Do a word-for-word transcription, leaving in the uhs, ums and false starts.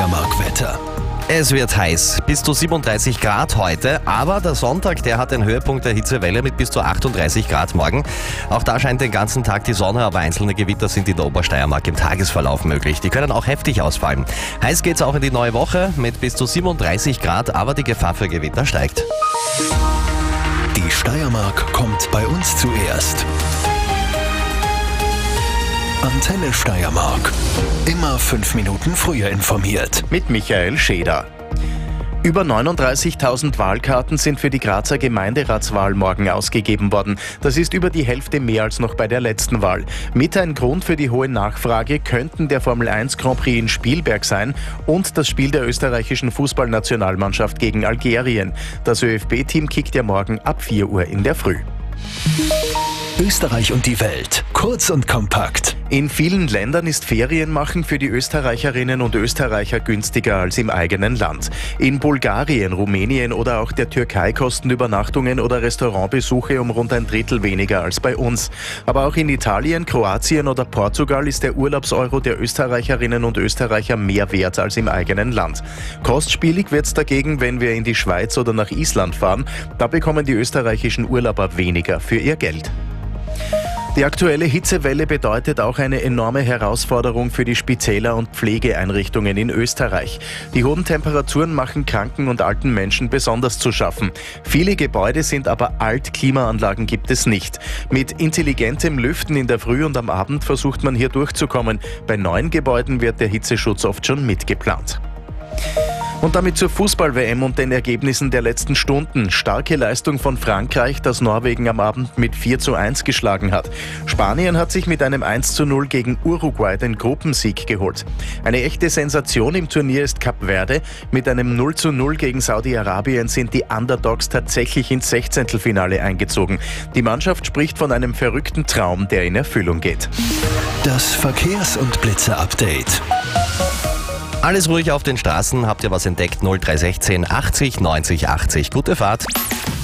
Steiermark-Wetter. Es wird heiß, bis zu siebenunddreißig Grad heute, aber der Sonntag, der hat den Höhepunkt der Hitzewelle mit bis zu achtunddreißig Grad morgen. Auch da scheint den ganzen Tag die Sonne, aber einzelne Gewitter sind in der Obersteiermark im Tagesverlauf möglich. Die können auch heftig ausfallen. Heiß geht's auch in die neue Woche mit bis zu siebenunddreißig Grad, aber die Gefahr für Gewitter steigt. Die Steiermark kommt bei uns zuerst. Antenne Steiermark. Immer fünf Minuten früher informiert. Mit Michael Scheder. Über neununddreißigtausend Wahlkarten sind für die Grazer Gemeinderatswahl morgen ausgegeben worden. Das ist über die Hälfte mehr als noch bei der letzten Wahl. Mit ein Grund für die hohe Nachfrage könnten der Formel eins Grand Prix in Spielberg sein und das Spiel der österreichischen Fußballnationalmannschaft gegen Algerien. Das ÖFB-Team kickt ja morgen ab vier Uhr in der Früh. Österreich und die Welt. Kurz und kompakt. In vielen Ländern ist Ferienmachen für die Österreicherinnen und Österreicher günstiger als im eigenen Land. In Bulgarien, Rumänien oder auch der Türkei kosten Übernachtungen oder Restaurantbesuche um rund ein Drittel weniger als bei uns. Aber auch in Italien, Kroatien oder Portugal ist der Urlaubseuro der Österreicherinnen und Österreicher mehr wert als im eigenen Land. Kostspielig wird's dagegen, wenn wir in die Schweiz oder nach Island fahren. Da bekommen die österreichischen Urlauber weniger für ihr Geld. Die aktuelle Hitzewelle bedeutet auch eine enorme Herausforderung für die Spitäler und Pflegeeinrichtungen in Österreich. Die hohen Temperaturen machen kranken und alten Menschen besonders zu schaffen. Viele Gebäude sind aber alt, Klimaanlagen gibt es nicht. Mit intelligentem Lüften in der Früh und am Abend versucht man hier durchzukommen. Bei neuen Gebäuden wird der Hitzeschutz oft schon mitgeplant. Und damit zur Fußball-W M und den Ergebnissen der letzten Stunden. Starke Leistung von Frankreich, das Norwegen am Abend mit vier zu eins geschlagen hat. Spanien hat sich mit einem eins zu null gegen Uruguay den Gruppensieg geholt. Eine echte Sensation im Turnier ist Kap Verde. Mit einem null zu null gegen Saudi-Arabien sind die Underdogs tatsächlich ins Sechzehntelfinale eingezogen. Die Mannschaft spricht von einem verrückten Traum, der in Erfüllung geht. Das Verkehrs- und Blitzer-Update. Alles ruhig auf den Straßen. Habt ihr was entdeckt? null drei sechzehn achtzig neunzig achtzig. Gute Fahrt.